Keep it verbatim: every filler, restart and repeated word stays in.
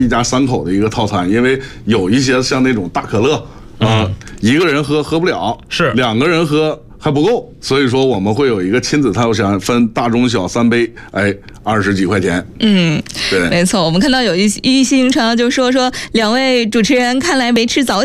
一家三口的一个套餐，因为有一些像那种大可乐，啊、呃，一个人喝喝不了， 是两个人喝还不够，所以说我们会有一个亲子套餐，分大中小三杯，哎，二十几块钱。 嗯， 对， 没错。我们看到有一一星城就说说两位主持人看来没吃早